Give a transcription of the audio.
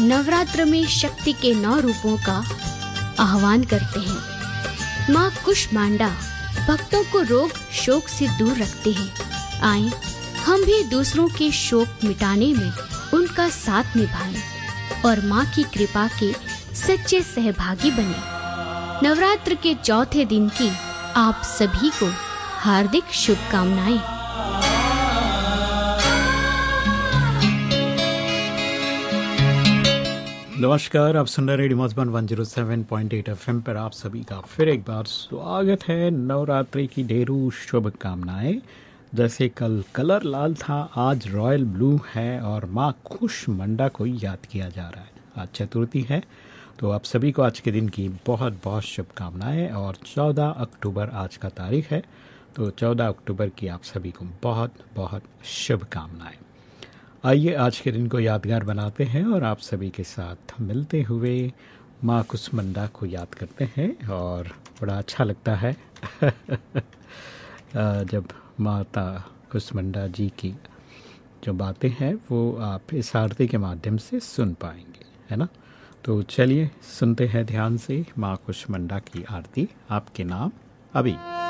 नवरात्र में शक्ति के 9 रूपों का आह्वान करते हैं। माँ कुष्मांडा भक्तों को रोग शोक से दूर रखते हैं। आए हम भी दूसरों के शोक मिटाने में उनका साथ निभाएं और माँ की कृपा के सच्चे सहभागी बने। नवरात्र के चौथे दिन की आप सभी को हार्दिक शुभकामनाएं। नमस्कार, आप सुन रहे रेडियो मधुबन 107.8 FM पर आप सभी का फिर एक बार स्वागत है। नवरात्रि की ढेरों शुभकामनाएं। जैसे कल कलर लाल था, आज रॉयल ब्लू है और माँ कुष्मांडा को याद किया जा रहा है। आज चतुर्थी है, तो आप सभी को आज के दिन की बहुत बहुत शुभकामनाएं। और 14 अक्टूबर आज का तारीख है, तो 14 अक्टूबर की आप सभी को बहुत बहुत शुभकामनाएं। आइए आज के दिन को यादगार बनाते हैं और आप सभी के साथ मिलते हुए माँ कुष्मांडा को याद करते हैं। और बड़ा अच्छा लगता है जब माता कुष्मांडा जी की जो बातें हैं वो आप इस आरती के माध्यम से सुन पाएंगे, है ना। तो चलिए सुनते हैं ध्यान से माँ कुष्मांडा की आरती। आपके नाम अभी।